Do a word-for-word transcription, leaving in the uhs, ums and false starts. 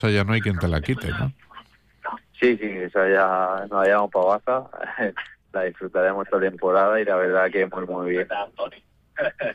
O sea, ya no hay quien te la quite, ¿no? Sí, sí, esa ya nos la llevamos para Baza, la disfrutaremos esta temporada y la verdad que muy, muy bien.